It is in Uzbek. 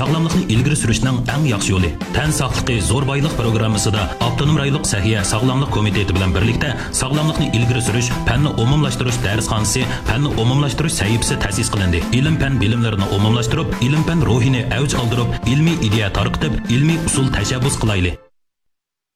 sog'lomlikni ilgari surishning eng yaxshi yo'li. Tan sog'ligi zo'r boylik programmasida Avtonom rayonlik Sahiya sog'lomlik komiteti bilan birlikda sog'lomlikni ilgari surish, fanni umumlashtirish darsxonasi, fanni umumlashtirish sahifasi ta'sis qilindi. Ilm-fan bilimlarini umumlashtirib, ilm-fan ruhini avj oldirib, ilmiy ideya tarqitib, ilmiy usul tashabbus qilaylik.